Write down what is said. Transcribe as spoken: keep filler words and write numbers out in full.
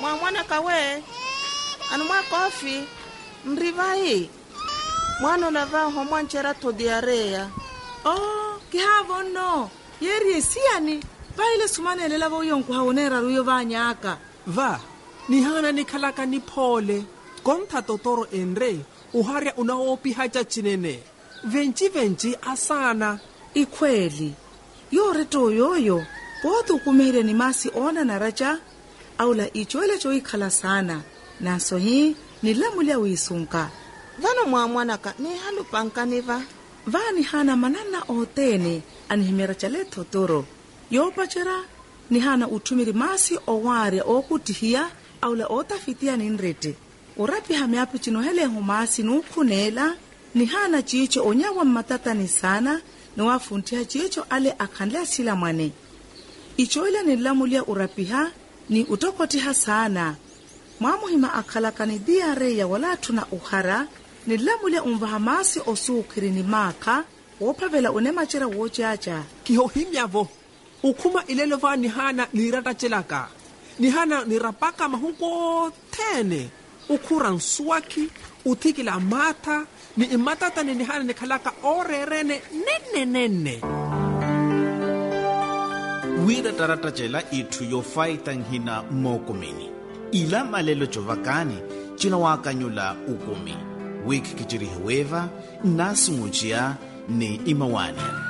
mwa mwana kawe anu mwa kofi mrivai mwana lava homwanchera to diarrhea. Oh, kihavo no yeri siani baile sumane lela vo yonku haonera ruyo vanyaka va ni hana ni khalaka ni phole kontha totoro enre uharya unaopi hacha chinene venchi venchi asana ikweli yore to yoyo botu kumire ni masi ona na raja aula ichwele cho ikhala sana naso hi nilamulia wisunka vano mwa mwanaka ni halupankaniva vani hana manana otene anihimera chale totoro yopachera ni hana utumiri masi owaria okutihia aula otafitia ninrete urapi hameapi chino hele humasi nukunela ni hana chicho onyawa matata ni sana ni wafuntia chicho ale akhandle sila mwane ichoila nilamulia urapiha ni utokotiha sana mwamuhima akhalakani diarrhea wala tuna uhara nilamulia umvahamasi osukiri ni maka wophavela unemachera wochacha kihohimyavo ukuma ilelo va ni hana niratachelaka ni hana nirapaka mahuko tene ukura nsuaki uthikila mata ni imatata ni hana nikhalaka orerene nene nene wira taratachela ithu yo faitang hina mokomeni ila malelo chovakani china wakanyula ukumi wiki kichiri hueva nasi muchia ni imawani